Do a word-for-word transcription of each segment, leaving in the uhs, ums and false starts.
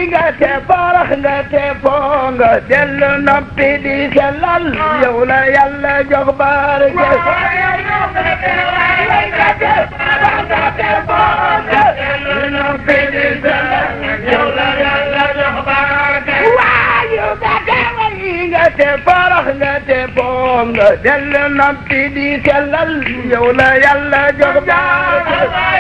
nga te farax nga te foo nga dellu noppi di sellal yow la yàlla jox barke nga te farax nga te foo nga dellu noppi di sellal yow la yàlla jox barke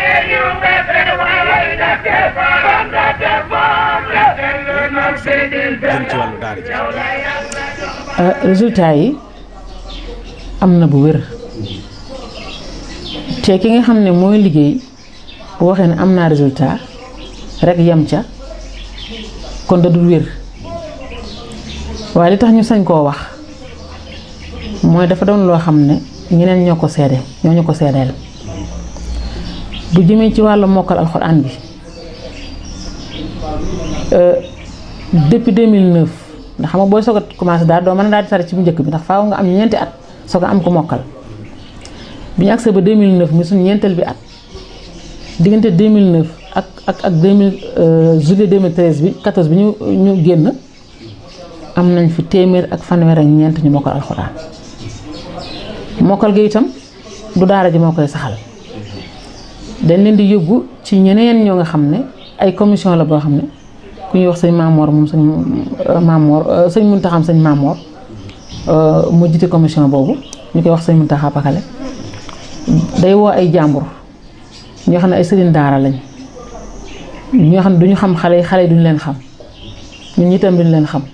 résultat yi am na bu wér te ki nga xam ne mooy liggéey bu waxee ne am naa résultat rek yem ca kon da dul wér waaye li tax ñu sañ koo wax mooy dafa doon loo xam ne ñeneen ñoo ko seede ñoo ñu ko seedeel bu jëmee ci wàllu mokkal alxuraan bi depuis deux mille neuf ndax xam nga booy soog a commencé daal doo mën a daal di sare ci bu njëkk bi ndax faaw nga am ñeenti at soog a am ko mokkal bi ñu agsee ba deux mille neuf mi suñu ñeenteel bi at diggante deux mille neuf ak ak ak deux mille juillet deux mille treize bi quatorze bi ñu ñu génn am nañ fi téeméer ak fanweer ak ñeent ñu mokkal alxuraan mokkal gi itam du daara ji moo koy saxal dañ leen di yóbbu ci ñeneen ñoo nga xam ne ay commission la boo xam ne ku ñuy wax sëñ Maamoor moom sëñ Maamoor sëñ Muntaxam sëñ Maamoor moo jiite commission boobu ñu koy wax sëñ Muntaxa Pakale day woo ay jàmbur ñoo xam ne ay sëriñ daara lañ ñoo xam ne duñu xam xale yi xale yi duñu leen xam ñun ñi itam duñu leen xam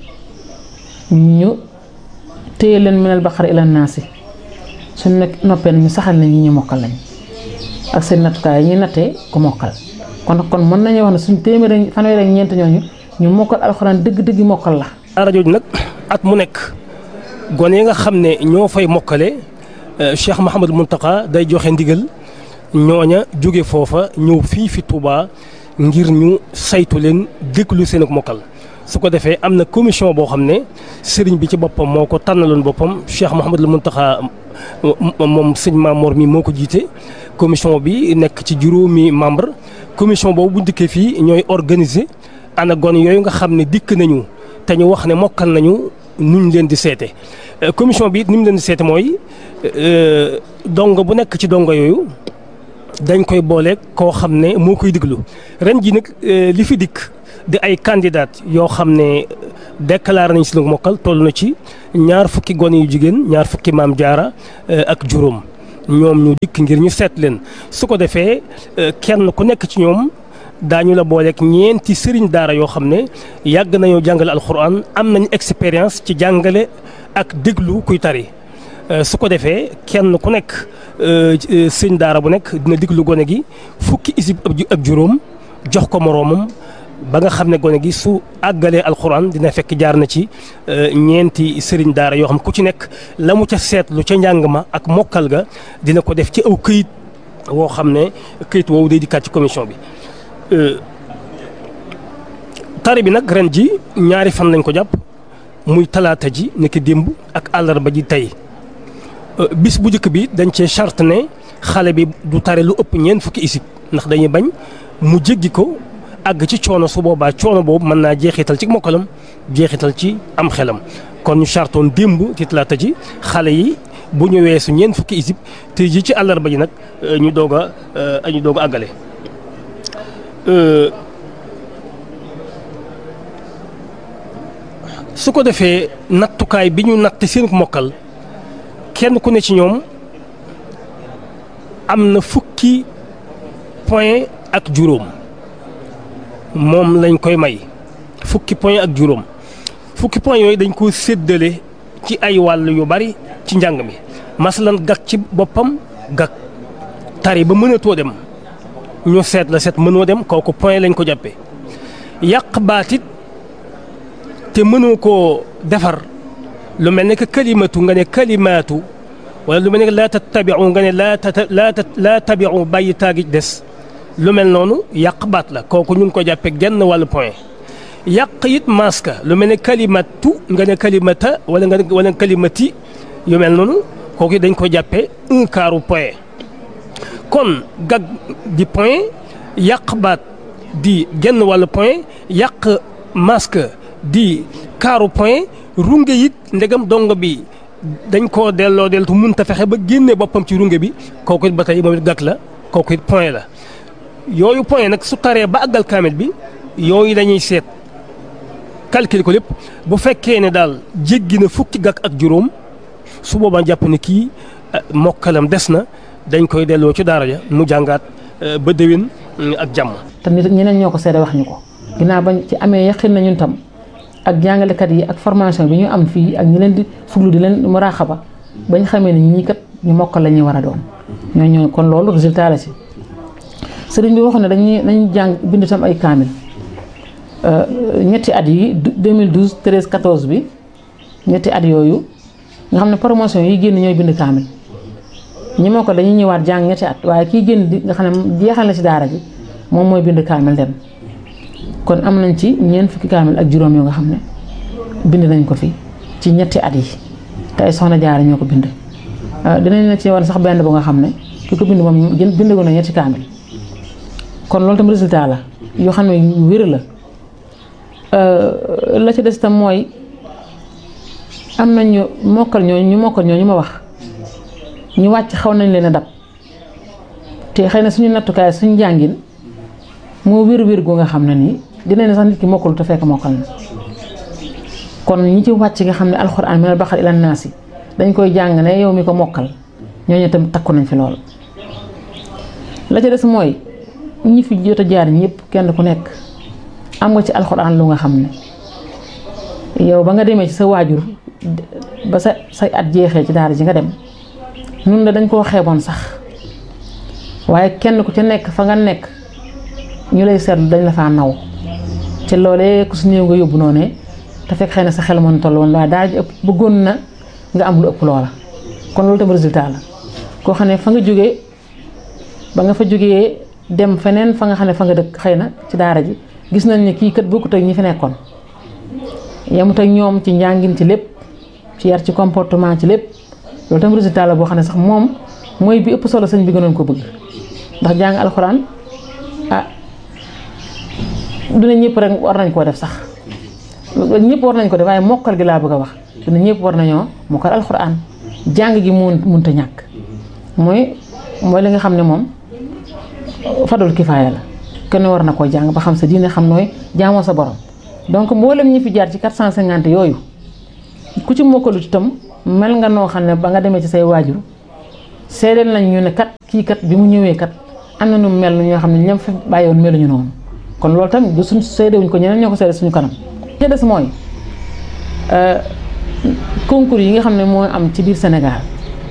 ñu téye leen minal baqara ila naasi suñ nekk noppee ñu saxal na ñi ñu mokkal lañ ak seen nattukaay yi ñuy nattee ku mokkal kon kon mën nañu wax ne suñ téeméer fanweer ak ñeent ñooñu ñu mokkal alxuraan dëgg-dëgg mokkal la. daara jooju nag at mu nekk gone yi nga xam ne ñoo fay mokkale Cheikh Mouhamadou Mountakha day joxe ndigal ñooña jóge foofa ñëw fii fi Touba ngir ñu saytu leen déglu seen ak mokkal. su ko defee am na commission boo xam ne sëriñ bi ci boppam moo ko tànnaloon boppam Cheikh Mouhamadou Mountakha moom sëñ Maamoor mi moo ko jiite commission bi nekk ci juróomi membre commission boobu bu dikkee fii ñooy organiser ana gone yooyu nga xam ne dikk nañu te ñu wax ne mokkal nañu nuñ leen di seete commission bi ni mu leen di seete mooy dongo bu nekk ci dongo yooyu dañ koy boole koo xam ne moo koy diglu ren ji nag li fi dikk di ay candidat yoo xam ne déclaré nañ si nag mokkal toll na ci ñaar fukki gone yu jigéen ñaar fukki maam jaara ak juróom ñoom ñu dikk ngir ñu seet leen su ko defee kenn ku nekk ci ñoom daañu la booleeg ñeenti sëriñ daara yoo xam ne yàgg nañoo jàngale alxuraan am nañu expérience ci jàngale ak déglu kuy tari su ko defee kenn ku nekk sëriñ daara bu nekk dina déglu gone gi fukki isib ak juróom jox ko moroomam ba nga xam ne gone gi su àggalee alxuraan dina fekk jaar na ci ñeenti sëriñ daara yoo xam ku ci nekk la mu ca seetlu ca njàng ma ak mokkal ga dina ko def ci aw këyit woo xam ne këyit woowu day dikkaat ci commission bi. tari bi nag ren ji ñaari fan lañ ko jàpp muy talaata ji nekk démb ak àllarba ji tey bis bu njëkk bi dañ cee charte ne xale bi du tare lu ëpp ñeent fukki isib ndax dañuy bañ mu jéggi ko. àgg ci coono su boobaa coono boobu mën naa jeexital ci mokkalam jeexital ci am xelam kon ñu chartoon démb ci talaata ji xale yi bu ñu weesu ñeent fukki isib te ji ci àllarba ji nag ñu doog a ñu doog a àggale. su ko defee nattukaay bi ñu natt seen mokkal kenn ku ne ci ñoom am na fukki point ak juróom. moom lañ koy may fukki point ak juróom fukki point yooyu dañ ko séddale ci ay wàll yu bari ci njàng mi masalan gag ci boppam gag tari ba mënatoo dem ñu seet la seet mënoo dem kooku point lañ ko jàppee yàq baatit te mënoo koo defar lu mel ne que kalimatu nga ne kalimaatu wala lu mel ne que laa tattabiu nga ne laa laa laa tabiu bàyyi taagi des lu mel noonu yàq baat la kooku ñu ngi ko jàppee genn wàllu point yàq it maska lu mel ne kalimatu nga ne kalimata wala nga wala kalimati yu mel noonu kooku dañ ko jàppee un quart point kon gag di point yàq baat di genn wàllu point yàq masque di kaaru point runge it ndegam dongo bi dañ koo delloo deltu mënta fexe ba génne boppam ci runge bi kooku it ba tey moom it gàtt la kooku it point la yooyu point nag su taree ba àggal kaamil bi yooyu dañuy seet calcul ko lépp bu fekkee ne daal jéggi na fukki gàkk ak juróom su boobaa jàpp ne kii mokkalam des na dañ koy delloo ci daara ja mu jàngaat ba déwén ak jàmm. te nit ñeneen ñoo ko seede wax ñu ko ginnaaw bañ ci amee yaqin na ñun tam ak jàngalekat yi ak formation bi ñu am fii ak ñi leen di fuglu di leen muraaxaba bañ xamee ne ñii kat ñu mokkal la ñuy war a doon ñoo ñoo kon loolu résultat la ci sëriñ bi waxoon ne dañuy dañuy jàng bind tam ay kaamil ñetti at yi deux mille douze treize quatorze bi ñetti at yooyu nga xam ne promotion yi génn ñooy bind kaamil ñi moo ko dañuy ñëwaat jàng ñetti at waaye kii génn di nga xam ne jeexal na ci daara ji moom mooy bind kaamil dem kon am nañ ci ñeent fukki kaamil ak juróom yoo nga xam ne bind nañ ko fi ci ñetti at yi te ay soxna jaara ñoo ko bind dinañ la ci war sax benn bu nga xam ne ki ko bind moom bind ko na ñetti kaamil kon loolu tam résultat la yoo xam ne yu wér la la ci des tam mooy am nañu mokkal ñooñu ñu mokkal ñooñu ma wax ñu wàcc xaw nañ leen a dab te xëy na suñu nattukaay suñu jàngin moo wér wér gu nga xam ne nii dina ne sax nit ki mokkul te fekk mokkal na kon ñi ci wàcc nga xam ne alxuraan minal baqara ilan naasi dañ koy jàng ne yow mi ko mokkal ñooñu itam takku nañ fi lool. la ca des mooy ñi fi jot a jaar ñëpp kenn ku nekk am nga ci alxuraan lu nga xam ne yow ba nga demee ci sa waajur ba sa say at jeexee ci daara ji nga dem nun la dañ koo xeeboon sax waaye kenn ku ci nekk fa nga nekk ñu lay seetlu dañ la faa naw ci loolee ku su néew nga yóbbu noonu te fekk xëy na sa xel mën toll woon waaye daara ji ëpp bëggoon na nga am lu ëpp loola kon loolu tam résultat la koo xam ne fa nga jógee ba nga fa jógee dem feneen fa nga xam ne fa nga dëkk xëy na ci daara ji gis nañ ne kii kat bokkut ak ñi fi nekkoon yemut ak ñoom ci njàngin ci lépp ci yar ci comportement ci lépp loolu tam résultat la boo xam ne sax moom mooy bi ëpp solo sëñ bi gënoon ko bëgg ndax jàng alxuraan ah dina ñëpp rek war nañ koo def sax ñëpp war nañ ko def waaye mokkal gi laa bëgg a wax dina ñëpp war nañoo mokkal alxuraan jàng gi mun munta ñàkk mooy mooy li nga xam ne moom fadul kifaaya la kenn war na koo jàng ba xam sa diine xam nooy jaamoo sa borom donc mboolem ñi fi jaar ci quatre cent cinquante yooyu ku ci mokkalut itam mel nga noo xam ne ba nga demee ci say waajur seedeel nañ ñu ne kat kii kat bi mu ñëwee kat am na nu mel ñoo xam ne ñoom fi bàyyiwoon meluñu noonu kon loolu tam du suñ seedewuñ ko ñeneen ñoo ko seede suñu kanam. li des mooy concours yi nga xam ne moo am ci biir Sénégal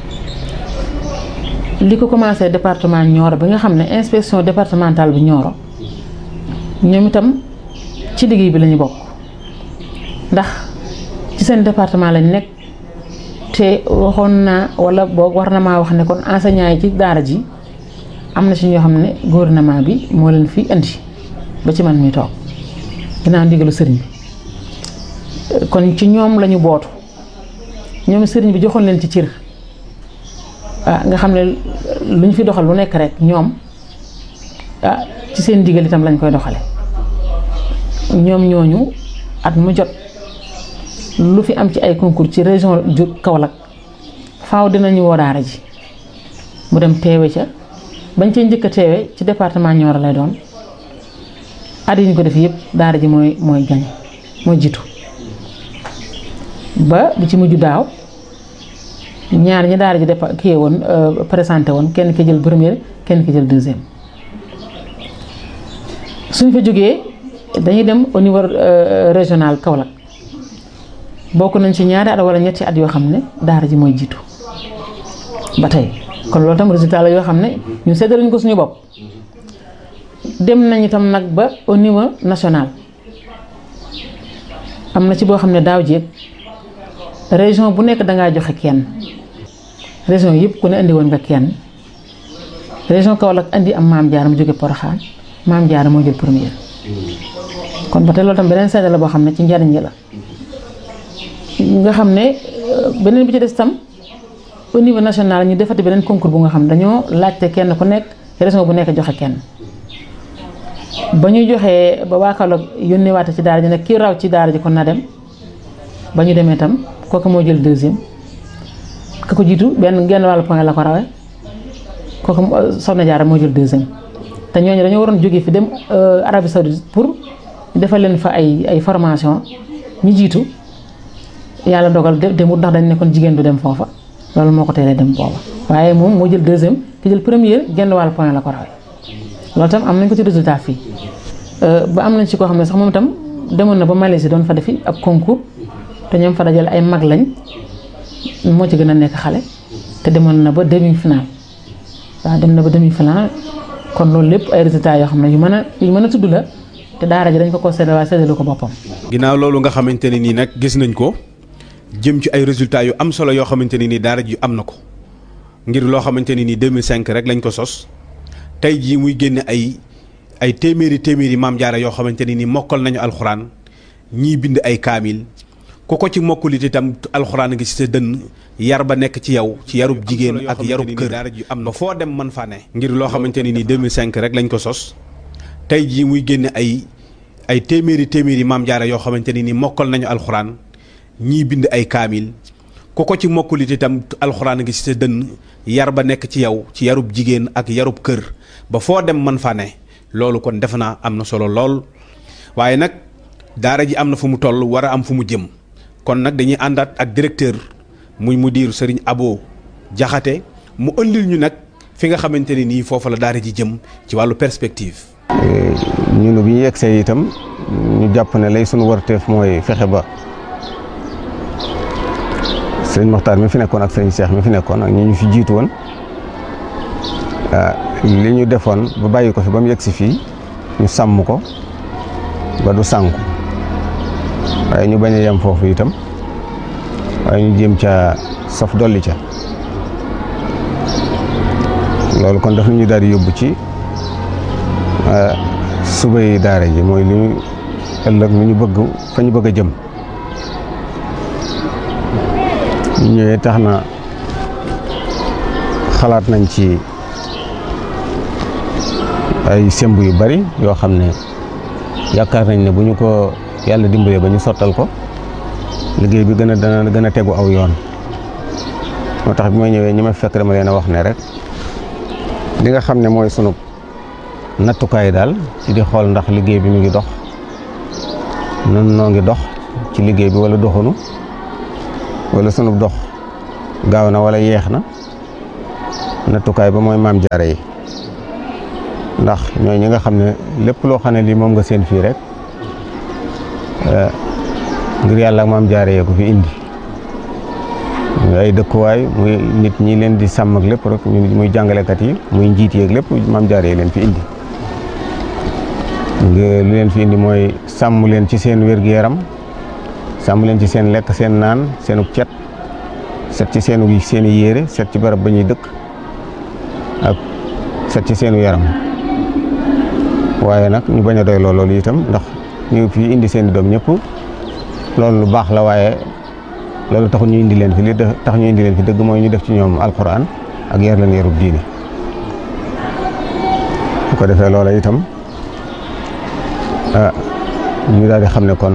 li ko commencé département Nioro bi nga xam ne inspection départementale bu Nioro ñoom itam ci liggéey bi la ñu bokk ndax ci seen département lañ nekk te waxoon naa wala boog war na maa wax ne kon enseignants yi ci daara ji am na ci ñoo xam ne gouvernement bi moo leen fi indi ba ci man mi toog ginnaaw ndigalu sëriñ bi kon ci ñoom lañu bootu ñoom sëriñ bi joxoon leen ci cër ah nga xam ne lu ñu fi doxal lu nekk rek ñoom ah ci seen ndigal itam lañ koy doxale ñoom ñooñu at mu jot lu fi am ci ay concours ci région ju Kaolack faaw dinañu woo daara ji mu dem teewe ca bañ cee njëkk a teewe ci département Nioro lay doon at yi ñu ko def yëpp daara ji mooy mooy gañ mooy jiitu ba bi ci mujj daaw ñaar ñi daara ji depa kii woon présenté woon kenn ki jël première kenn ki jël deuxième suñ fa jógee dañuy dem au niveau régional Kaolack bokk nañ ci ñaari at wala ñetti at yoo xam ne daara ji mooy jiitu ba tey kon loolu tam résultat la yoo xam ne ñu séddaluñ ko suñu bopp dem nañ itam nag ba au niveau national am na ci boo xam ne daaw jéeg région bu nekk dangaa joxe kenn région yëpp ku ne indi woon nga kenn région Kaolack indi am maam Jaara mu jóge Porokhane maam Jaara moo jël première kon ba tey loolu tam beneen seede la boo xam ne ci njariñ la nga xam ne beneen bi ci des tam au niveau national ñu defati beneen concours bu nga xam ne dañoo laajte kenn ku nekk région bu nekk joxe kenn ba ñu joxee ba waa Kaolack yónnee waate ci daara ji nag kii raw ci daara ji kon na dem ba ñu demee itam kooku moo jël deuxième ka ko jiitu benn genn wàllu point la ko rawee kooku Soxna Jaara moo jël deuxième te ñooñu dañoo waroon jógee fi dem Arabie Saoudite pour defal leen fa ay ay formation ñu jiitu yàlla dogal demut ndax dañ nekkoon jigéen du dem foofa loolu moo ko teelee dem booba waaye moom moo jël deuxième ki jël première genn wàllu point la ko rawee loolu tam am nañ ko ci résultat fii ba am nañ ci koo xam ne sax moom itam demoon na ba Malaisie doon fa defi ab concours te ñoom fa dajale ay mag lañ moo ci gën a nekk xale te demoon na ba demi final waaw dem na ba demi final kon loolu lépp ay résultats yoo xam ne yu mën a yu mën a tudd la te daara ji dañ ko ko séddale waaye séddalu ko boppam. ginnaaw loolu nga xamante ne nii nag gis nañ ko jëm ci ay résultats yu am solo yoo xamante ne nii daara ji am na ko ngir loo xamante ne nii deux mille cinq rek lañ ko sos tey jii muy génne ay ay téeméeri téeméeri maam jaara yoo xamante ne nii mokkal nañu alxuraan ñii bind ay kaamil ku ko ci mokkulit itam alxuraan ngi ci sa dënn yar ba nekk ci yow ci yarub jigéen ak yarub kër daara ji am na foo dem mën faa ne ngir loo xamante ne nii deux mille cinq rek lañ ko sos tey jii muy génne ay ay téeméeri téeméeri maam jaara yoo xamante ne nii mokkal nañu alxuraan ñii bind ay kaamil ku ko ci mokkulit itam alxuraan ngi ci sa dënn yar ba nekk ci yow ci yarub jigéen ak yarub kër ba foo dem mën faa ne loolu kon defe naa am na solo lool waaye nag daara ji am na fu mu toll war a am fu mu jëm kon nag dañuy àndaat ak directeur muy mudir Serigne Abo Jaxate mu ëndil ñu nag fi nga xamante ne nii foofa la daara ji jëm ci wàllu perspective. ñun bi ñu yegsee itam ñu jàpp ne lay sunu warteef mooy fexe ba sëñ Moxtaar mi fi nekkoon ak sëñ Cheikh mi fi nekkoon ak ñi ñu fi jiitu woon li ñu defoon ba bàyyi ko fi ba mu yegsi fii ñu sàmm ko ba du sànku waaye ñu bañ a yem foofu itam waaye ñu jéem ca saf dolli ca loolu kon daf ñu daal di yóbbu ci subay daara ji mooy li ñu ëllëg lu ñu bëgg fa ñu bëgg a jëm ñu ñëwee tax na xalaat nañ ci ay semb yu bari yoo xam ne yaakaar nañ ne bu ñu ko yàlla dimbalee ba ñu sottal ko liggéey bi gën a dana gën a tegu aw yoon moo tax bi ma ñëwee ñi ma fekk dama leen a wax ne rek li nga xam ne mooy sunu nattukaay daal ci di xool ndax liggéey bi mu ngi dox nun noo ngi dox ci liggéey bi wala doxunu wala sunu dox gaaw na wala yeex na nattukaay ba mooy maam jaara yi ndax ñooy ñi nga xam ne lépp loo xam ne lii moom nga seen fii rek ngir yàlla ak maam jaara yee ko fi indi ay dëkkuwaay muy nit ñi leen di sàmm ak lépp rek muy jàngalekat yi muy njiit yeeg lépp maam jaara yi leen fi indi li leen fi indi mooy sàmm leen ci seen wér-gu-yaram sàmm leen ci seen lekk seen naan seenu cet set ci seenu seen i yére set ci barab ba ñuy dëkk ak set ci seenu yaram waaye nag ñu bañ a doy loolu itam ndax ñu fi indi seen i doom ñëpp loolu lu baax la waaye loolu taxul ñu indi leen fi li tax ñu indi leen fi dëgg mooy ñu def ci ñoom alxuraan ak yar leen yarub diine bu ko defee loola itam ah ñu daal di xam ne kon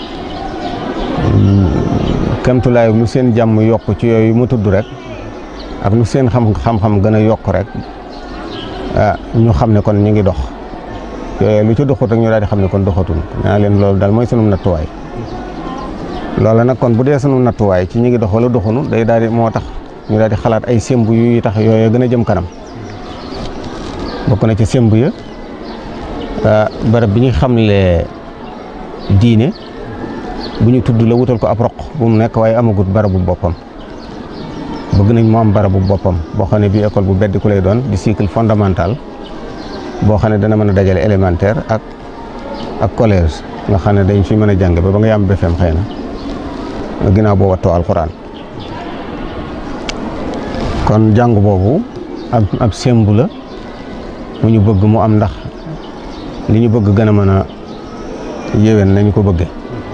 kemtulaay lu seen jàmm yokk ci yooyu mu tudd rek ak lu seen xam xam-xam gën a yokk rek ah ñu xam ne kon ñu ngi dox yooyu lu ci doxut rek ñu daal di xam ne kon doxatul naa leen loolu daal mooy sunu nattuwaay loola nag kon bu dee sunu nattuwaay ci ñu ngi dox wala doxunu day daal di moo tax ñu daal di xalaat ay semb yu tax yooyu gën a jëm kanam bokk na ci semb ya barab bi ñu xamle diine bu ñu tudd la wutal ko ab roq bu mu nekk waaye amagut barabu boppam bëgg nañ mu am barabu boppam boo xam ne bii école bu beddi ku lay doon di cycle fondamental boo xam ne dana mën a dajale élémentaire ak ak collège nga xam ne dañ fi mën a jàng ba ba nga yam B F E M xëy na ginnaaw boo wattoo alxuraan kon jàng boobu ab ab sembu la mu ñu bëgg mu am ndax li ñu bëgg gën a mën a yéwén nañu ko bëgge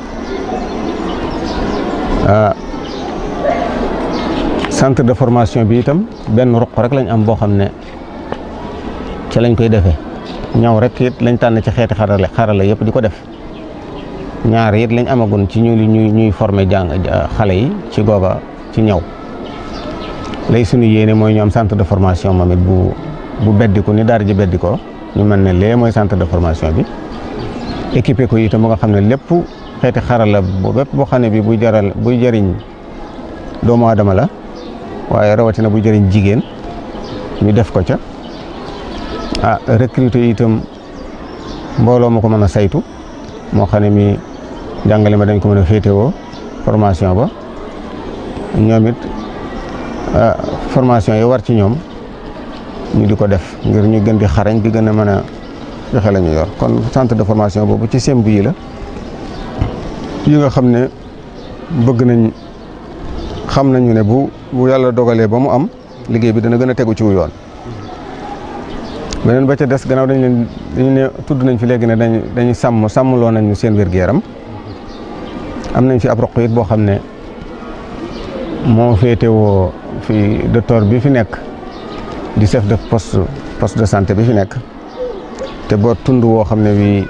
centre de formation bi itam benn ruq rek lañ am boo xam ne ca lañ koy defee ñaw rek it lañ tànn ci xeeti xarala xarala yëpp di ko def ñaar it lañ amagun ci ñu ñuy ñuy former jàng xale yi ci googa ci ñaw lay sunu yéene mooy ñu am centre de formation moom it bu bu beddiku ni daara ji beddi ko ñu mën ne lee mooy centre de formation bi équipé ko itam ba nga xam ne lépp xeeti xarala bu bépp boo xam ne bi buy jaral buy jëriñ doomu aadama la waaye rawatina buy jëriñ jigéen ñu def ko ca ah recruter itam mbooloo ma ko mën a saytu moo xam ne mi jàngale ma dañ ko mën a féetewoo formation ba ñoom it formation yi war ci ñoom ñu di ko def ngir ñu gën di xarañ di gën a mën a joxe la ñu yor kon centre de formation boobu ci semb yi la yi nga xam ne bëgg nañ xam nañu ne bu bu yàlla dogalee ba mu am liggéey bi dana gën a tegu ci wu yoon beneen ba ca des gannaaw dañ leen dañu ne tudd nañ fi léegi ne dañ dañuy sàmm sàmmloo nañu seen wér-gu-yaram am nañ fi ab roq it boo xam ne moo féetewoo fi docteur bi fi nekk di chef de poste poste de santé bi fi nekk te boo tund woo xam ne bii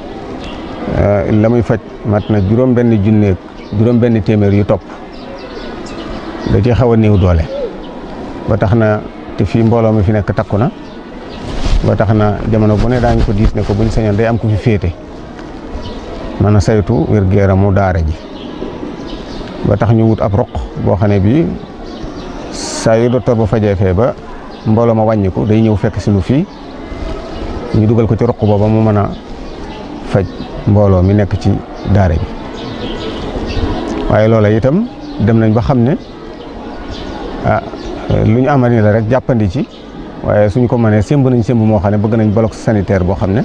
la muy faj mat na juróom benn junneeg juróom benn téeméer yu topp da ci xaw a néew doole ba tax na te fii mbooloo mi fi nekk takku na ba tax na jamono bu ne daañu ko diis ne ko buñ sañoon day am ku fi féete mën a saytu wér-gu-yaramu daara ji ba tax ñu wut ab roq boo xam ne bii saa yu docteur ba fajee fee ba mbooloo ma wàññiku day ñëw fekk si lu fii ñu dugal ko ci roq booba mu mën a faj mbooloo mi nekk ci daara bi waaye loola itam dem nañ ba xam ne ah lu ñu amani la rek jàppandi ci waaye suñ ko mënee sémb nañ sémb moo xam ne bëgg nañ bloc sanitaire boo xam ne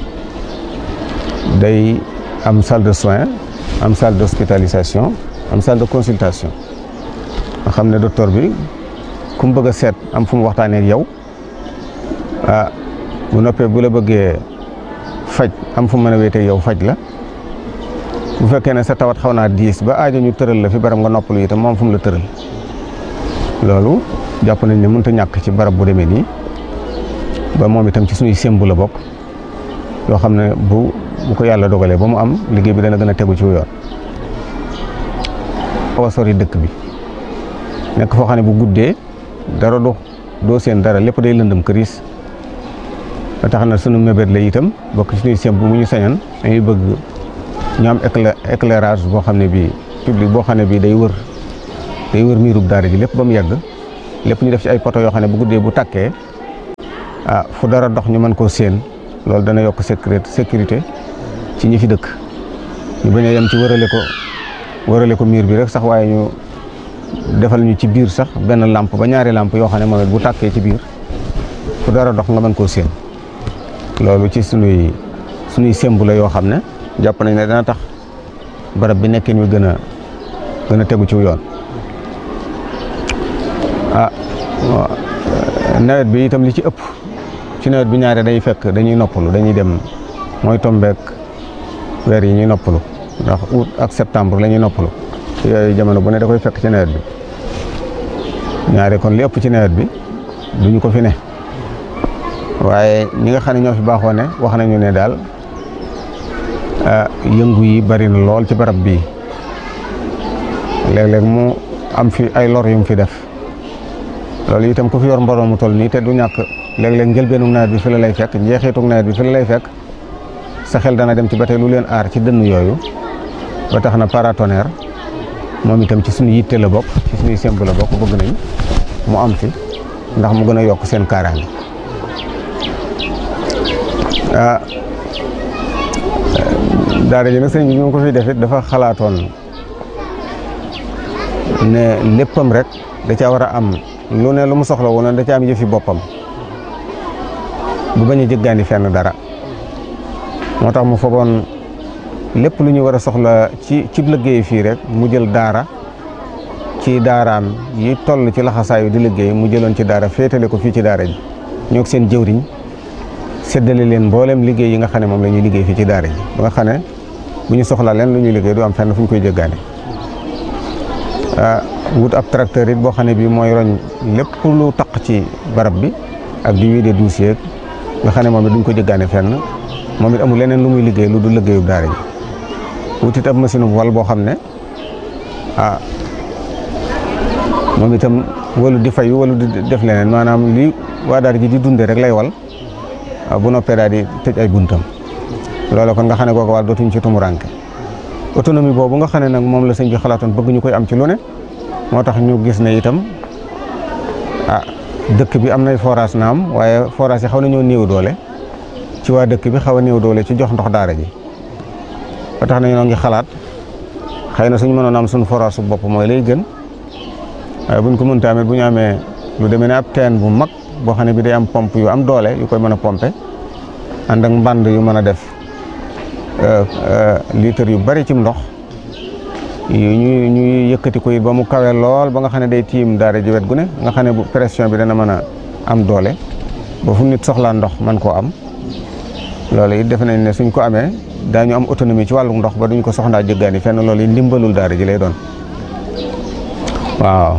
day am salle de soins am salle d'hospitalisation am salle de consultation nga xam ne docteur bi ku mu bëgg a seet am fu mu waxtaanee ak yow ah bu noppee bu la bëggee faj am fu mu mën a wéetee yow faj la bu fekkee ne sa tawat xaw naa diis ba aajo ñu tëral la fi barab nga noppalu itam moom fu mu la tëral loolu jàpp nañ ne mënut a ñàkk ci barab bu demee nii ba moom itam ci suñuy sémb la bokk yoo xam ne bu bu ko yàlla dogalee ba mu am liggéey bi dana gën a tegu ci yoon. xaw a sori dëkk bi nekk foo xam ne bu guddee dara du doo seen dara lépp day lëndëm këriis ba tax na sunu mébét la itam bokk ci suñuy sémb bu ñu sañoon dañuy bëgg ñu am éclairage boo xam ne bii public boo xam ne bii day wër day wër miirub daara ji lépp ba mu yegg lépp ñu def ci ay poto yoo xam ne bu guddee bu takkee ah fu dara dox ñu mën koo séen loolu dana yokk sécurité sécurité ci ñi fi dëkk ñu bañ a yem ci wërale ko wërale ko miir bi rek sax waaye ñu defal ñu ci biir sax benn lampe ba ñaari lampe yoo xam ne moom it bu tàkkee ci biir fu dara dox nga mën koo séen loolu ci sunuy sunuy sémb la yoo xam ne jàpp nañ ne dana tax barab bi nekkin wi gën a gën a tegu ci yoon. ah nawet bi itam li ci ëpp ci nawet bi ñaare day fekk dañuy noppalu dañuy dem mooy tombeek weer yi ñuy noppalu ndax août ak septembre la ñuy noppalu yooyu jamono bu ne da koy fekk ci nawet bi ñaare kon li ëpp ci nawet bi duñu ko fi ne waaye ñi nga xam ne ñoo fi baaxoo ne wax nañu ne daal yëngu yi bari na lool ci barab bii léeg-léeg mu am fi ay lor yu mu fi def loolu itam ku fi yor mbooloo mu toll nii te du ñàkk léeg-léeg njëlbeenu nawet bi fi la lay fekk njeexitug nawet bi fi la lay fekk sa xel dana dem ci ba tey lu leen aar ci dënn yooyu ba tax na paratonnerre moom itam ci suñu yitte la bokk ci suñuy semb la bokk bëgg nañ mu am fi ndax mu gën a yokk seen kaaraange ah daara ji nag sëñ bi ñu ko fi def it dafa xalaatoon ne léppam rek da caa war a am lu ne lu mu soxla woon da ca am yëfi boppam bu bañ a jëggaani fenn dara moo tax mu fogoon lépp lu ñu war a soxla ci ci liggéey fii rek mu jël daara ci daaraam yi toll ci laxasaayu di liggéey mu jëloon ci daara féetale ko fii ci daara ji ñoo seen jëwriñ séddale leen mboolem liggéey yi nga xam ne moom la ñuy liggéey fii ci daara ji ba nga xam ne bu ñu soxlaa leen lu ñuy liggéey du am fenn fu ñu koy jëggaani wut ab tracteur it boo xam ne bii mooy roñ lépp lu taq ci barab bi ak di wiide douche yeeg nga xam ne moom it duñ ko jëggaane fenn moom it amul leneen lu muy liggéey lu du liggéeyub daara ji wutit ab machine bu wal boo xam ne ah moom itam walu di fay walu di def leneen maanaam li waa daara ji di dunde rek lay wal bu noppee daal di tëj ay buntam loolu kon nga xam ne kooku wàll dootuñ ci tumuranke autonomie boobu nga xam ne nag moom la sëñ bi xalaatoon bëgg ñu koy am ci lu ne moo tax ñu gis ne itam ah dëkk bi am nay forage naam waaye forage yi xaw na ñoo néew doole ci waa dëkk bi xaw a néew doole ci jox ndox daara ji ba tax na ñoo ngi xalaat xëy na suñu mënoon am suñu forage su bopp mooy lay gën waaye buñ ko mënta amee bu ñu amee lu demee ne ab teen bu mag boo xam ne bi day am pompe yu am doole yu koy mën a pompe ànd ak mbànd yu mën a def litre yu bari ci ndox ñu ñuy yëkkati ko it ba mu kawe lool ba nga xam ne day tiim daara ji wet gu ne nga xam ne bu pression bi dana mën a am doole ba fu nit soxlaa ndox man koo am loolu it defe nañ ne suñ ko amee daañu am autonomie ci wàllu ndox ba duñ ko soxlaa jëggaani fenn loolu it ndimbalul daara ji lay doon waaw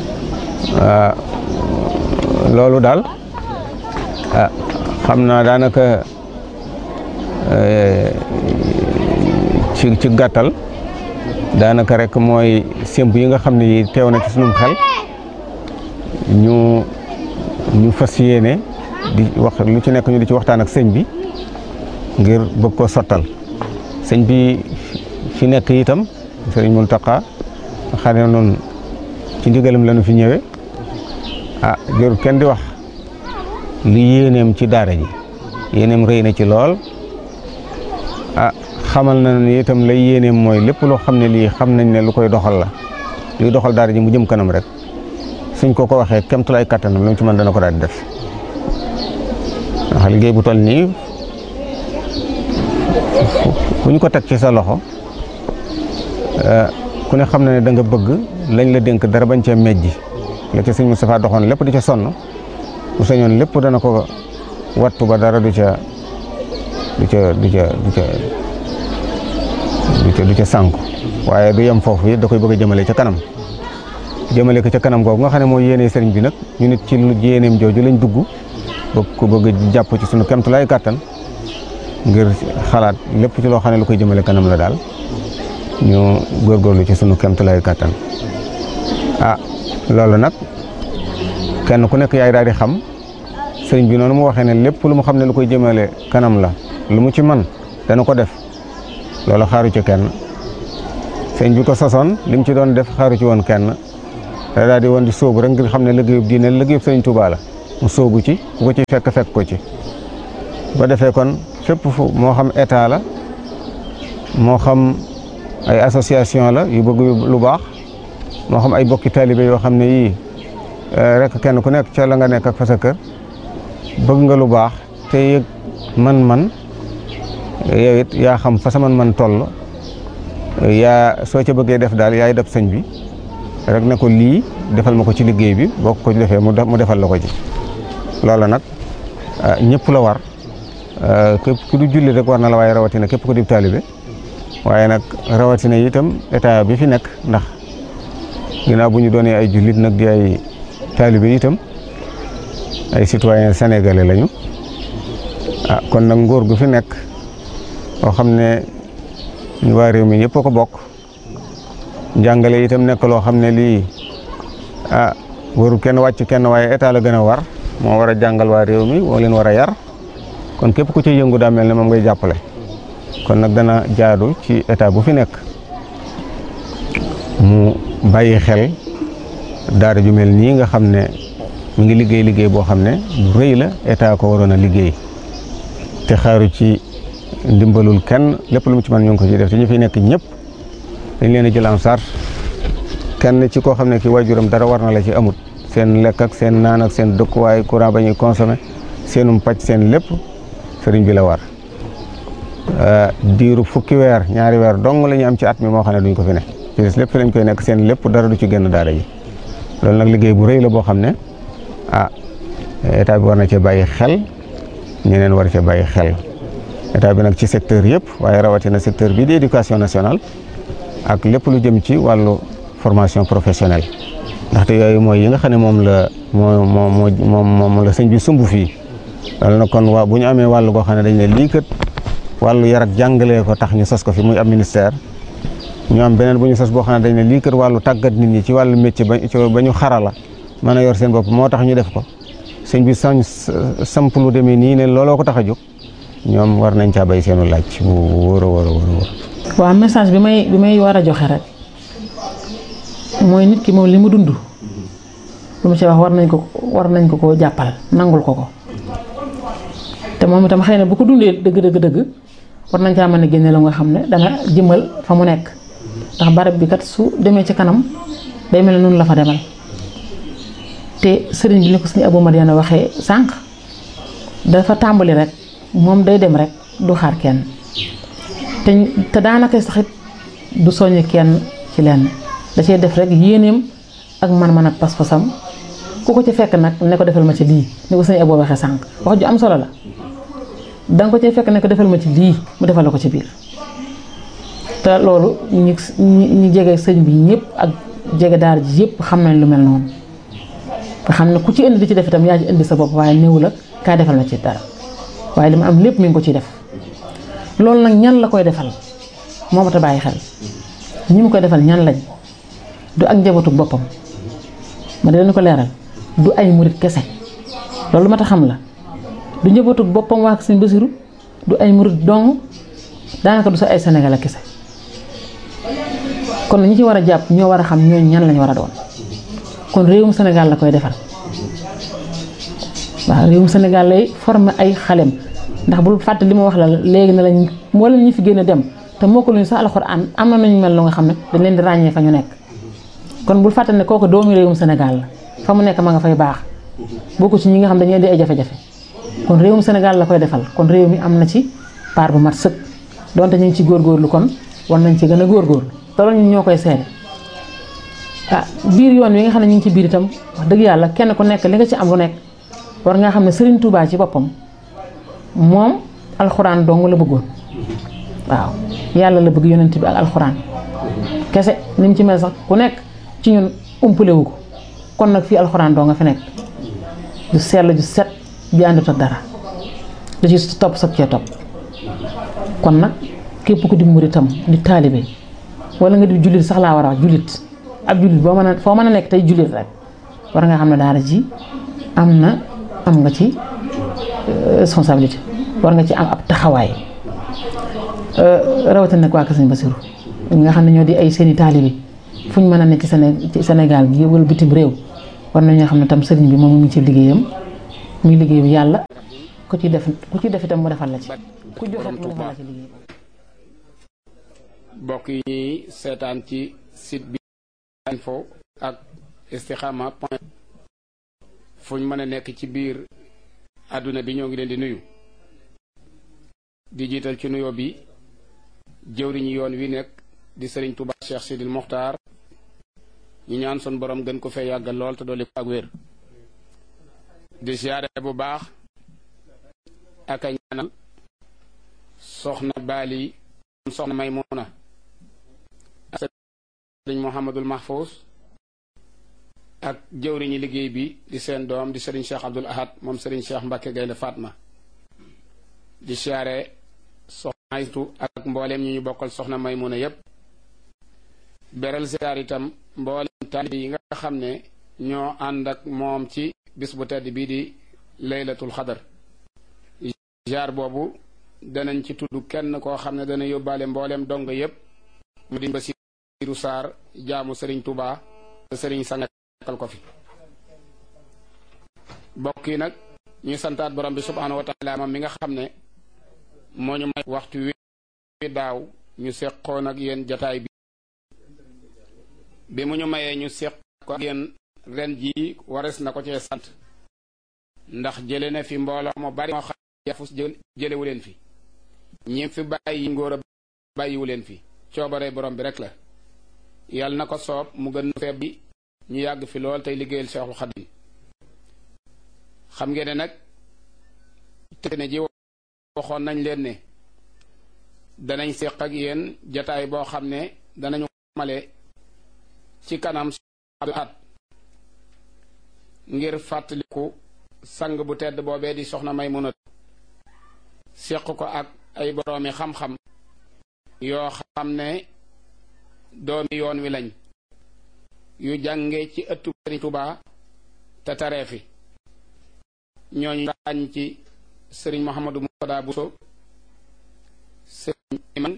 loolu daal ah xam naa daanaka ci ci gàttal daanaka rek mooy sémb yi nga xam ne yi teew na ci sunum xel ñu ñu fas yéene di wax lu ci nekk ñu di ci waxtaan ak sëñ bi ngir bëgg ko sottal sëñ bi fi nekk itam sëriñ Mountakha xam ne noonu ci ndigalam lañu fi ñëwee ah jërul kenn di wax lu yéeneem ci daara ji yéeneem rëy na ci lool ah xamal na ne itam lay yéeneem mooy lépp loo xam ne lii xam nañ ne lu koy doxal la luy doxal daara ji mu jëm kanam rek suñ ko ko waxee kemtulaay kattanam lu mu ci mën dana ko daal di def ndax liggéey bu toll nii ku ñu ko teg ci sa loxo ku ne xam na ne da nga bëgg lañ la dénk dara bañ cee mejji la ca sëñ Moustapha doxoon lépp di ca sonn bu sañoon lépp dana ko wattu ba dara du ca du ca du ca du ca du ca du ca sànku waaye du yem foofu it da koy bëgg a jëmale ca kanam jëmale ko ca kanam googu nga xam ne mooy yéene sëriñ bi nag ñu nit ci lu yéeneem jooju lañ dugg bëgg ko bëgg jàpp ci sunu kemtulaay kàttan ngir xalaat lépp ci loo xam ne lu koy jëmale kanam la daal ñu góorgóorlu ci sunu kemtulaay kàttan ah loolu nag kenn ku nekk yaay daal di xam sëriñ bi noonu mu waxee ne lépp lu mu xam ne lu koy jëmale kanam la lu mu ci man dana ko def loolu xaaru ci kenn sëriñ bi ko sosoon li mu ci doon def xaaru ci woon kenn da daal di woon di sóobu rek ngir xam ne liggéeyub diine liggéeyub sëriñ Tuubaa la mu sóobu ci ku ko ci fekk fekk ko ci ba defee kon fépp fu moo xam état la moo xam ay association la yu bëgg lu baax moo xam ay bokki taalibe yoo xam ne yii rek kenn ku nekk ca la nga nekk ak fa sa kër bëgg nga lu baax te yëg man-man yow it yaa xam fa sa man-man toll yaa soo ca bëggee def daal yaay def sëñ bi rek ne ko lii defal ma ko ci liggéey bi boo ko ci defee mu defal la ko ci loolu nag ñëpp la war képp ku du julli rek war na la waaye rawatina képp ku di taalibe waaye nag rawatina itam état bi fi nekk ndax ginnaaw bu ñu doonee ay jullit nag di ay taalibe itam ay citoyen sénégalais lañu ah kon nag nguur gu fi nekk boo xam ne ñu waa réew mi ñëpp a ko bokk njàngale itam nekk loo xam ne lii ah waru kenn wàcc kenn waaye état la gën a war moo war a jàngal waa réew mi moo leen war a yar kon képp ku ci yëngu daa mel ne moom ngay jàppale kon nag dana jaadu ci état bu fi nekk mu bàyyi xel daara ju mel nii nga xam ne mu ngi liggéey liggéey boo xam ne bu rëy la état ko waroon a liggéey te xaaru ci ndimbalul kenn lépp lu mu ci mën ñu ngi ko ci def te ñu fi nekk ñëpp dañ leen a jël en charge kenn ci koo xam ne ki waajuram dara war na la ci amut seen lekk ak seen naan ak seen dëkkuwaay courant ba ñuy consommé seenum pàcc seen lépp sëriñ bi la war diiru fukki weer ñaari weer dong la ñu am ci at mi moo xam ne duñ ko fi ne ci des lépp fi lañ koy nekk seen lépp dara du ci génn daara ji loolu nag liggéey bu rëy la boo xam ne ah état bi war na cee bàyyi xel ñeneen war cee bàyyi xel état bi nag ci secteur yëpp waaye rawatina secteur bii di éducation nationale ak lépp lu jëm ci wàllu formation professionnelle ndaxte yooyu mooy yi nga xam ne moom la moo moo moo moom la sëñ bi sumb fii loolu nag kon waa bu ñu amee wàllu goo xam ne dañ ne lii kat wàllu yar ak jàngalee ko tax ñu sos ko fi muy ab ministère ñu am beneen bu ñu sos boo xam ne dañ ne lii kat wàllu tàggat nit ñi ci wàllu métier ba ñu xarala mën a yor seen bopp moo tax ñu def ko sëñ bi sañ samp lu demee nii ne looloo ko tax a jóg ñoom war nañ caa bay seenu laaj bu wóor a wóor a wóor. waaw message bi may bi may war a joxe rek mooy nit ki moom li mu dund lu mu ci wax war nañ ko war nañ ko koo jàppal nangul ko ko te moom itam xëy na bu ko dundee dëgg dëgg dëgg war nañ caa mën a génne la nga xam ne dana jëmal fa mu nekk ndax barab bi kat su demee ci kanam day mel ne noonu la fa demal te sëriñ bi ni ko suñu Abou Madiana waxee sànq dafa tàmbali rek moom day dem rek du xaar kenn te te daanaka sax it du soññ kenn ci lenn da cee def rek yéeneem ak man-man ak pas-pasam ku ko ci fekk nag ne ko defal ma ci lii ni ko suñu Abou waxee sànq wax ju am solo la danga ko ci fekk ne ko defal ma ci lii mu defal la ko ci biir te loolu ñi ñi jege sëñ bi ñëpp ak jege daar ji yëpp xam nañ lu mel noonu nga xam ne ku ci indi di ci def itam yaa ci indi sa bopp waaye néew la kaay defal ma ci dara waaye li ma am lépp mi ngi ko ciy def loolu nag ñan la koy defal moo ma ta bàyyi xel ñi mu koy defal ñan lañ du ak njabootu boppam ma di leen ko leeral du ay murit kese loolu ma ta xam la du njabootu boppam waa Sëñ Basiru du ay murit dong daanaka du sa ay Sénégalais kese kon ñi ci war a jàpp ñoo war a xam ñooñu ñan lañ war a doon kon réewum Sénégal la koy defal waaw réewum Sénégal lay former ay xalem ndax bul fàtte li ma wax la léegi na lañ moo leen ñu fi génn dem te moo ko luñu sax alxuraan am na nañu mel lu nga xam ne dañ leen di ràññee fa ñu nekk kon bul fàtte ne kooku doomi réewum Sénégal la fa mu nekk ma nga fay baax bokku ci ñi nga xam dañuy indi ay jafe-jafe kon réewum Sénégal la koy defal kon réew mi am na ci part bu mat sëkk donte ñu ngi ci góorgóorlu kon war nañ ci gën a góorgóorlu te loolu ñun ñoo koy seede ah biir yoon wi nga xam ne ñu ngi ci biir itam wax dëgg yàlla kenn ku nekk li nga ci am lu nekk war nga xam ne Serigne Touba ci boppam moom alxuraan dong la bëggoon waaw yàlla la bëgg yonent bi ak alxuraan kese ni mu ci mel sax ku nekk ci ñun umpalewu ko kon nag fii alxuraan doo nga fi nekk ju sell ju set bi àndut ak dara da ci topp sab cee topp kon nag képp ku di muritam di taalibe wala nga di jullit sax laa war a wax jullit ab jullit boo mën a foo mën a nekk tey jullit rek war nga xam ne daara ji am na am nga ci responsabilité war nga ci am ab taxawaay rawatina nag waa Kër Sëñ Basiru nga xam ne ñoo di ay seeni taalibe fu ñu mën a nekk ci Séné ci Sénégal gi wala bitim réew war nañoo xam ne tam sëriñ bi moom mu ngi ci liggéeyam muy liggéey bi yàlla ku ci def ku ci def itam mu defal la ci ku joxe mu defal la ci liggéey. mbokk yi ñuy seetaan ci site bi info ak istikhama point fu ñu mën a nekk ci biir àdduna bi ñoo ngi leen di nuyu di jiital ci nuyoo bi jëwriñu yoon wi nekk di Serigne Touba Cheikh Sidil Mokhtar ñu ñaan sun borom gën ko fee yàggal lool te dolli ko ak wér di siyaare bu baax ak a ñaanal soxna Bali soxna Maymuna ak Serigne Mouhamadul Mahfous ak jëwriñu liggéey bi di seen doom di Serigne Cheikh Abdoul Ahad moom Serigne Cheikh Mbacke Gaynde Fatma di siyaare soxna Aytu ak mbooleem ñi ñu bokkal soxna Maymuna yépp beral siyaar itam mbooleem taalibe yi nga xam ne ñoo ànd ak moom ci bis bu tedd bii di laylatul xadar jaar boobu danañ ci tudd kenn koo xam ne dana yóbbaale mbooleem dong yépp mu di Basiiru Saar jaamu Serigne Touba te Serigne sangal ko fi bokk yi nag ñuy santaat borom bi subhaanahu wa taala moom mi nga xam ne moo ñu may waxtu wi daaw ñu seqoon ak yéen jataay bi bi mu ñu mayee ñu seq ko ak yéen ren jii wares na ko cee sant ndax jële na fi mbooloo mu bari moo xam yafus jëlewu leen fi ñi fi bàyyi ngóor a bàyyiwu leen fi coobare borom bi rek la yàlla na ko soob mu gën feeb bi ñu yàgg fi lool tey liggéeyal Seexul Xadim xam ngeen ne nag te ne ji waxoon nañ leen ne danañ seq ak yéen jataay boo xam ne danañu male ci kanam at ngir fàttaliku sang bu tedd boobee di soxna Maymuna seq ko ak ay boroomi xam-xam yoo xam ne doomi yoon wi lañ yu jànge ci ëttu Sëriñ Tuubaa te taree fi ñooñu ràññ ci sëriñ Mouhamadou Moutada Bousso sëriñ Iman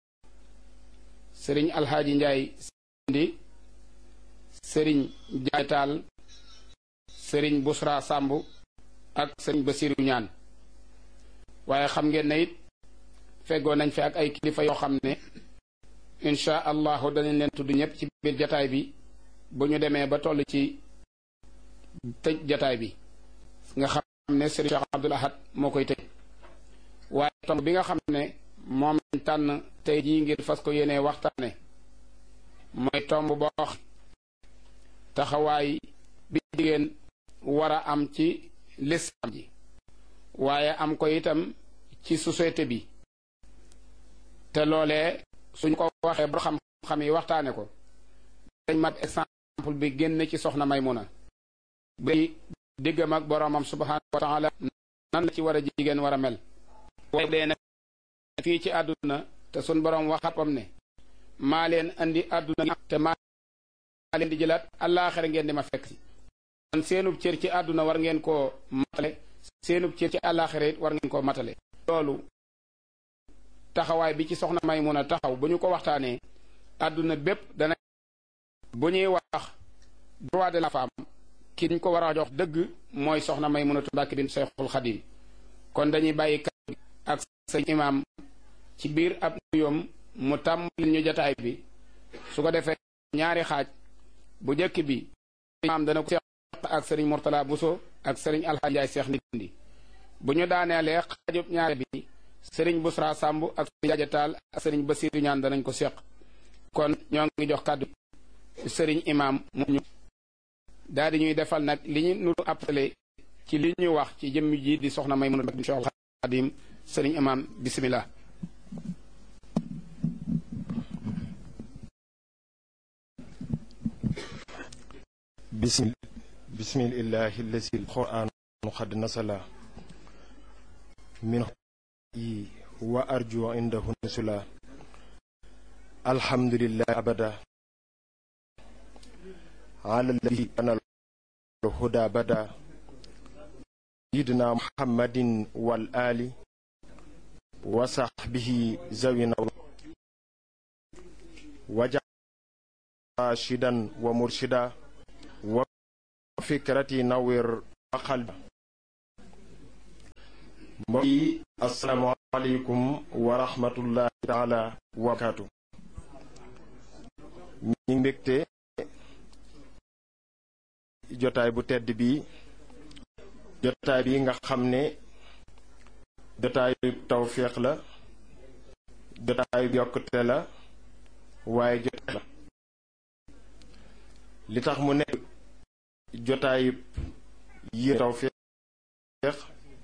sëriñ Alxaaji Njaay Sindi sëriñ Jaay Taal sëriñ Busra Sàmb ak sëriñ Basiru Ñaan waaye xam ngeen ne it feggoo nañ fi ak ay kilifa yoo xam ne insha allahu danañ leen tudd ñëpp ci biir jataay bi bu ñu demee ba toll ci tëj jataay bi nga xam ne sëriñ Cheikh Abdoul Ahad moo koy tëj waaye tomb bi nga xam ne moom lañ tànn tey jii ngir fas ko yéenee waxtaane mooy tomb boo taxawaay bi jigéen war a am ci lislaam ji waaye am ko itam ci société bi te loolee suñ ko waxee ba xam-xam yi waxtaane ko dañ mat exemple bi génn ci soxna Maymuna bay diggam ak boroomam subhaanahu wa taala nan la ci war a jigéen war a mel waaye dee nag fii ci àdduna te sun boroom waxapam ne maa leen andi àdduna te maa leen di jëlaat àllaaxira ngeen di ma fekk si kon seenub cër ci àdduna war ngeen koo matale seenub cër ci àllaaxira it war ngeen koo matale loolu taxawaay bi ci soxna Maymuna taxaw bu ñu ko waxtaanee àdduna bépp dana bu ñuy wax droit de la femme ki ñu ko war a jox dëgg mooy soxna Maymunatu Mbàkke bint Seexul Xadiim kon dañuy bàyyi kàddu ak sëñ imaam ci biir ab nuyoom mu tàmbali ñu jataay bi su ko defee ñaari xaaj bu jëkk bi imaam dana ko seq ak sëriñ Murtala Bousso ak sëriñ Alxaaji Njaay Seex Ndindi bu ñu daaneelee xaajub ñaari bi sëriñ Busra Sàmb ak sëriñ Jaaja Taal ak sëriñ Basiru Ñaan danañ ko seq kon ñoo ngi jox kàddu sëriñ imaam mu ñu daal di ñuy defal nag li ñu nuru appelé ci li ñu wax ci jëmm ji di soxna Maymuna bint Seexul Xadiim sëriñ imaam bismillah bismil bismillahi allazi alquran qad nasala min yi wa arju indahu nusula alhamdulillah abada ala alladhi ana الهدى بدا سيدنا محمد والآل وصحبه زوينا وجعل راشدا ومرشدا وفكرتي نوير وقلبا السلام عليكم ورحمة الله تعالى وبركاته ñi mbégte jotaay bu tedd bi jotaay bi nga xam ne jotaayu tawféex la jotaayu yokkute la waaye jotaay la li tax mu nekk jotaayu yi tawféex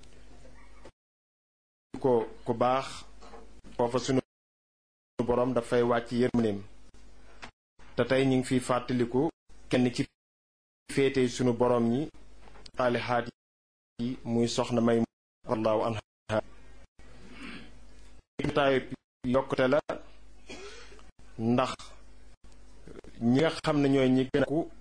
ko ku baax foofa sunu borom dafay wàcc yërmandeem te tey ñu ngi fiy fàttaliku kenn ci féete sunu borom ñi xaalihaat yi muy soxna may wallahu anha jotaayu yokkute la ndax ñi nga xam ne ñooy ñi gën a ku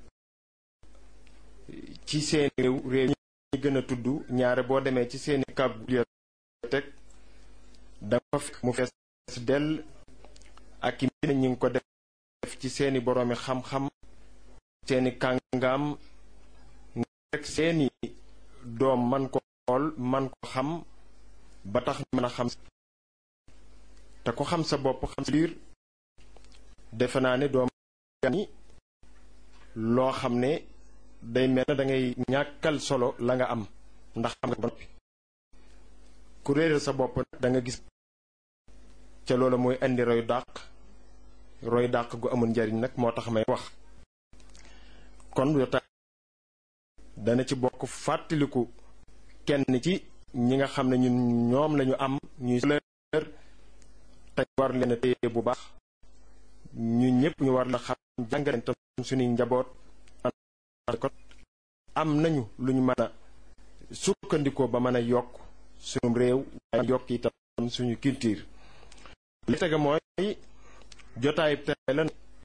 ci seen réew réew ñi gën a tudd ñaare boo demee ci seeni kab bibliothèque dafa fekk mu fees dell ak i mbir ñi ngi ko def ci seeni boroomi xam-xam seeni kàngaam rek seeni doom man ko xool man ko xam ba tax mën a xam te ko xam sa bopp xam sa biir defe naa ne doom ni loo xam ne day mel na da ngay ñàkkal solo la nga am ndax xam nga ba noppi ku réeral sa bopp da nga gis ca loolu mooy indi roy dàq roy dàq gu amul njariñ nag moo tax may wax kon yotaay dana ci bokk fàttaliku kenn ci ñi nga xam ne ñun ñoom lañu am ñuy leer te war leen a téye bu baax ñu ñëpp ñu war la xam jàngaleen tam suñuy njaboot am nañu lu ñu mën a sukkandikoo ba mën a yokk suñu réew waaye yokk itam suñu culture. li tege mooy jotaay tey la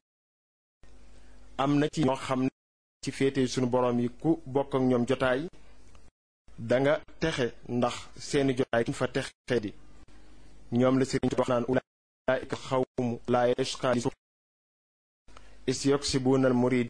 am na ci ñoo xam ne ci féete suñu borom yi ku bokk ak ñoom jotaay da nga texe ndax seeni jotaay kuñ fa texe di ñoom la sëriñ wax naan ulaa'ika xawmu laa yashqaa isyuksibuna al murid.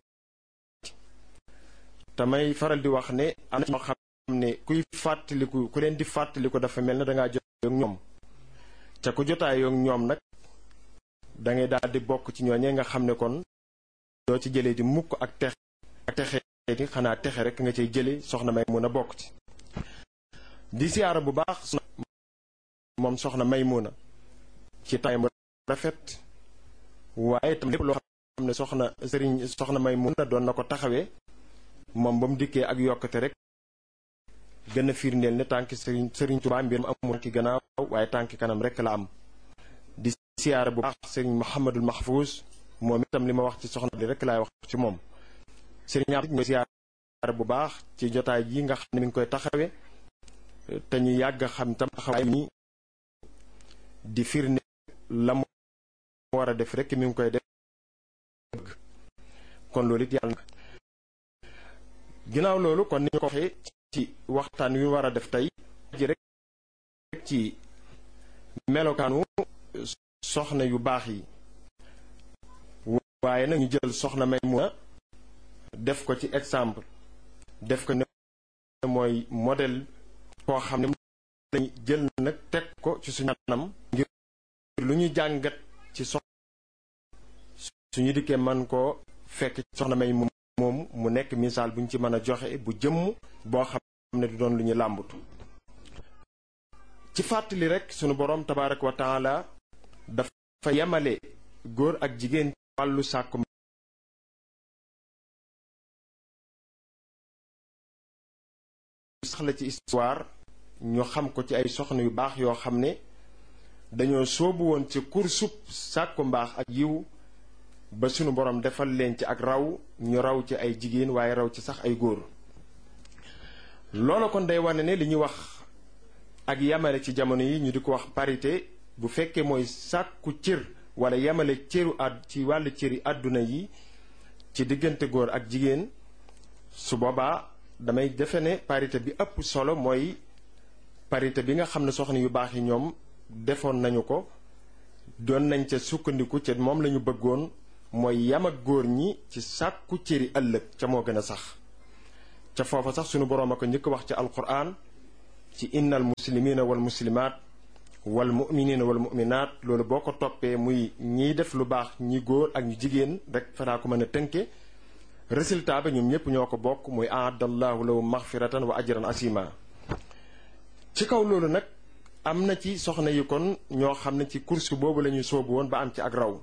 tamay faral di wax ne am na ñoo xam ne kuy fàttaliku ku leen di fàttaliku dafa mel ne dangaa jotaay ak ñoom ca ku jotaay ak ñoom nag da ngay daal di bokk ci ñooñee nga xam ne kon doo ci jëlee di mukk ak texe ak texe di xanaa texe rek nga cay jële soxna may mun a bokk ci. di siyaara bu baax moom soxna Maymuna ci tay mu rafet waaye tam lépp loo xam ne soxna sëriñ soxna Maymuna doon na ko taxawee moom ba mu dikkee ak yokkate rek gën a firndeel ne tànki sëriñ sëriñ Tuubaa mbir mu amul ki gannaaw waaye tànki kanam rek la am. di siyaara bu baax sëriñ Mouhamadul Mahfouz moom itam li ma wax ci soxna di rek laay wax ci moom. sëriñ Abdou ñu siyaara bu baax ci jotaay ji nga xam ne mi ngi koy taxawee te ñu yàgg xam tam taxawaay ni di firnde la mu war a def rek mi ngi koy def kon loolu it yàlla na. ginnaaw loolu kon ni ñu ko waxee ci waxtaan wi war a def tey ji rek ci melokaanu soxna yu baax yi waaye nag ñu jël soxna Maymuna def ko ci exemple def ko ne mooy modèle koo xam ne lañu jël nag teg ko ci suñu anam ngir lu ñu jàngat ci soxna suñu dikkee man koo fekk soxna may moom mu nekk misaal bu ñu ci mën a joxe bu jëmm boo xam ne du doon lu ñu làmbatu. ci fàttali rek sunu boroom tabaaraka wa taala dafa yemale góor ak jigéen ci wàllu sàkku sax la ci histoire ñu xam ko ci ay soxna yu baax yoo xam ne dañoo soobu woon ci kursub sàkku mbaax ak yiw ba sunu borom defal leen ci ak raw ñu raw ci ay jigéen waaye raw ci sax ay góor. loolu kon day wane ne li ñuy wax ak yamale ci jamono yi ñu di ko wax parité bu fekkee mooy sàkku cër wala yamale cëru àdd ci wàllu cëri àdduna yi ci diggante góor ak jigéen su boobaa damay defe ne parité bi ëpp solo mooy parité bi nga xam ne soxna yu baax yi ñoom defoon nañu ko doon nañ ca sukkandiku ca moom lañu bëggoon mooy yam ak góor ñi ci sàkku cëri ëllëg ca moo gën a sax ca foofa sax sunu boroom a ko njëkk wax ci alquran ci innal muslimina wal muslimaat wal muminina wal muminaat loolu boo ko toppee muy ñiy def lu baax ñi góor ak ñu jigéen rek fanaa ko mën a tënke résultat ba ñoom ñëpp ñoo ko bokk muy aadallahu lahu maxfiratan wa ajran asima. ci kaw loolu nag am na ci soxna yi kon ñoo xam ne ci course boobu la ñuy soobu woon ba am ci ak raw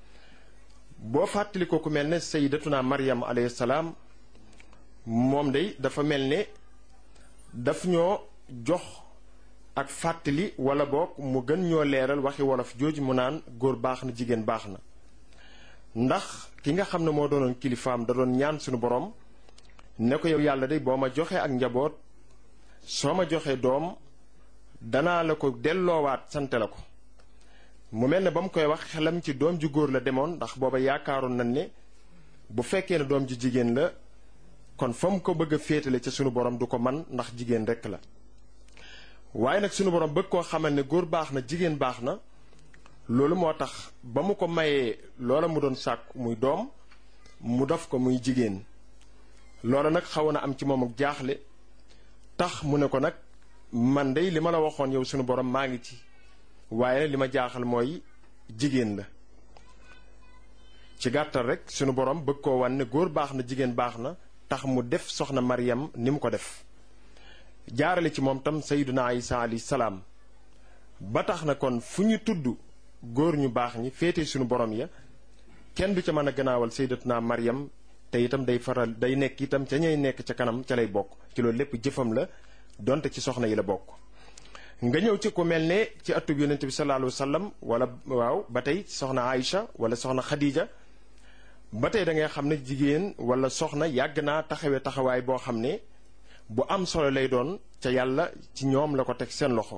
boo fàttali ko ku mel ne sayyidatuna Maryam alayhi salaam moom day dafa mel ne daf ñoo jox ak fàttali wala boog mu gën ñoo leeral waxi wolof jooju mu naan góor baax na jigéen baax na ndax ki nga xam ne moo doonoon kilifaam da doon ñaan suñu borom ne ko yow yàlla day boo ma joxee ak njaboot soo ma joxee doom danaa la ko delloowaat sante la ko mu mel ne ba mu koy wax xelam ci doom ju góor la demoon ndax booba yaakaaroon nañ ne bu fekkee ne doom ju jigéen la kon fa mu ko bëgg a féetale ca sunu borom du ko man ndax jigéen rekk la waaye nag sunu borom bëgg koo xamal ne góor baax na jigéen baax na loolu moo tax ba mu ko mayee loola mu doon sàkku muy doom mu def ko muy jigéen loola nag xawoon na am ci moom ak jaaxle tax mu ne ko nag man dey li ma la waxoon yow sunu borom maa ngi ci waaye li ma jaaxal mooy jigéen la ci gàttal rek sunu borom bëgg koo wan ne góor baax na jigéen baax na tax mu def soxna Maryam ni mu ko def jaarale ci moom tam sayyiduna Isa alayhi salaam ba tax na kon fu ñu tudd góor ñu baax ñi féete sunu borom ya kenn du ca mën a gannaawal sayyidatuna Maryam te itam day faral day nekk itam ca ñay nekk ca kanam ca lay bokk ci loolu lépp jëfam la donte ci soxna yi la bokk. nga ñëw ci ku mel ne ci atub yonent bi sallallahu alayhi wa sallam wala waaw ba tey soxna Aïcha wala soxna Khadija ba tey da ngay xam ne jigéen wala soxna yàgg naa taxawee taxawaay boo xam ne bu am solo lay doon ca yàlla ci ñoom la ko teg seen loxo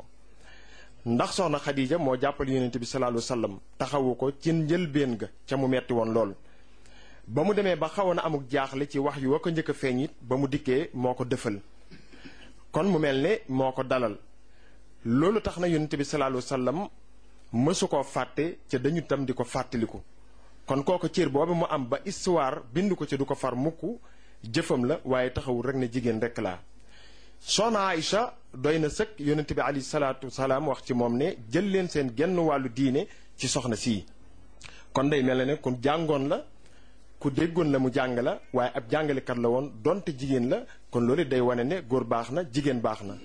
ndax soxna Xadija moo jàppale yonent bi sallallahu alayhi wasallam taxawu ko ci njëlbéen ga ca mu metti woon lool ba mu demee ba xawoon a amuk jaaxle ci wax yu wa ko njëkk a feeñ it ba mu dikkee moo ko dëfal kon mu mel ne moo ko dalal loolu tax na yonent bi sallallahu alayhi wasallam mësu koo fàtte ca dañu tam di ko fàttaliku kon kooku cër boobu mu am ba histoire bind ko ci du ko far mukk jëfam la waaye taxawul rek ne jigéen rek laa soxna Aïcha doy na sëkk yonent bi alayhi salaatu wasalaam wax ci moom ne jël leen seen genn wàllu diine ci soxna sii kon day mel ne ku jàngoon la ku déggoon la mu jàng la waaye ab jàngalekat la woon donte jigéen la kon loolu day wane ne góor baax na jigéen baax na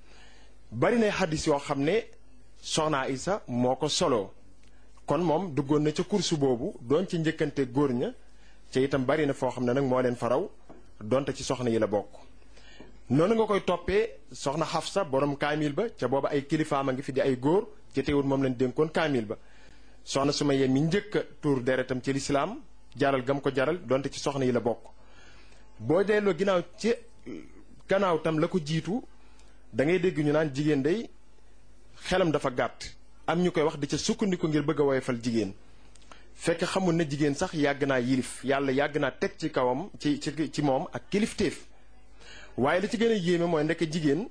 bari na xaddis yoo xam ne soxna Aïcha moo ko soloo kon moom duggoon na ca kursu boobu doon ci njëkkante góor ña ca itam bari na foo xam ne nag moo leen faraw donte ci soxna yi la bokk noonu nga koy toppee soxna Xafsa borom kaamil ba ca booba ay kilifaam a ngi fi di ay góor ci teewul moom lañ dénkoon kaamil ba soxna Sumayya mi njëkk a tuur deretam ci lislaam jaral gam ko jaral donte ci soxna yi la bokk boo delloo ginnaaw ci gannaaw tam la ko jiitu da ngay dégg ñu naan jigéen day xelam dafa gàtt am ñu koy wax di ca sukkandiku ngir bëgg a woyofal jigéen fekk xamul na jigéen sax yàgg naa yilif yàlla yàgg naa teg ci kawam ci ci ci moom ak kilifteef waaye li ci gën a yéeme mooy ndekk jigéen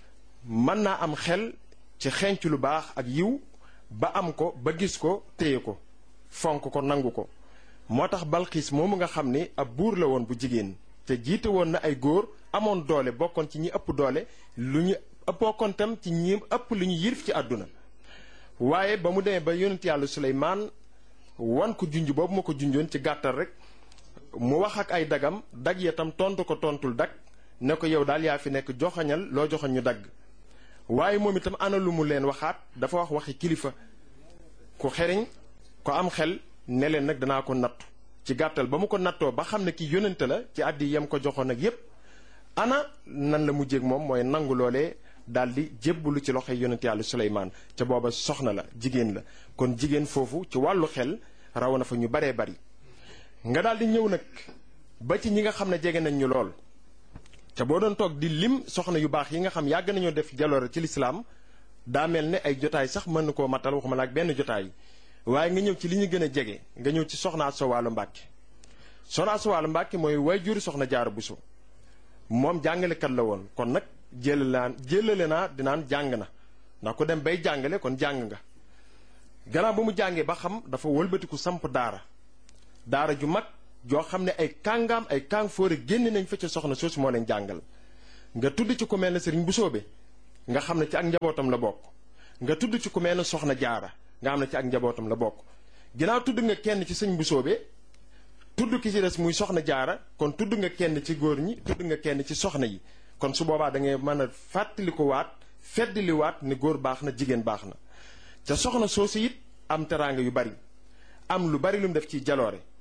mën naa am xel ci xenc lu baax ak yiw ba am ko ba gis ko téye ko fonk ko nangu ko moo tax Balxiis moomu nga xam ni ab buur la woon bu jigéen te jiite woon na ay góor amoon doole bokkoon ci ñi ëpp doole lu ñu bokkoon tam ci ñi ëpp lu ñu yilif ci àdduna waaye ba mu demee ba yonent yàlla Suleymaan wan ko junj boobu ma ko junjoon ci gàttal rek mu wax ak ay dagam dag ya tam tontu ko tontul dag ne ko yow daal yaa fi nekk joxañal loo joxañ ñu dagg waaye moom itam ana lu mu leen waxaat dafa wax waxi kilifa ku xeriñ ko am xel ne leen nag danaa ko nattu ci gàttal ba mu ko nattoo ba xam ne ki yónnante la ci àddi yam ko joxoon ak yépp ana nan la mujjéeg moom mooy nangu loolee daal di jébbalu ci loxoy yonent yàlla Suleymaan ca booba soxna la jigéen la kon jigéen foofu ci wàllu xel raw na fa ñu baree bari nga daal di ñëw nag ba ci ñi nga xam ne jege nañ ñu lool te boo doon toog di lim soxna yu baax yi nga xam yàgg nañoo def jaloore ci lislaam daa mel ne ay jotaay sax mën na koo matal waxuma la ak benn jotaay waaye nga ñëw ci li ñu gën a jege nga ñëw ci soxna Asta Walo Mbàkke soxna Asta Walo Mbàkke mooy waajuru soxna Jaara Buso moom jàngalekat la woon kon nag jëlalaan jëlale naa dinaan jàng na ndax ku dem bay jàngale kon jàng nga gannaaw ba mu jàngee ba xam dafa wëlbatiku samp daara daara ju mag joo xam ne ay kàngaam ay kàng fóore génn nañ fa ca soxna soosu moo leen jàngal nga tudd ci ku mel ne sëriñ Busoobe nga xam ne ci ak njabootam la bokk nga tudd ci ku mel ne soxna Jaara nga xam ne ci ak njabootam la bokk ginnaaw tudd nga kenn ci sëñ Busoobe tudd ki ci des muy soxna Jaara kon tudd nga kenn ci góor ñi tudd nga kenn ci soxna yi kon su boobaa da ngay mën a fàttali ko waat feddali waat ni góor baax na jigéen baax na ca soxna soosu it am teraanga yu bari am lu bari lu mu def ci jaloore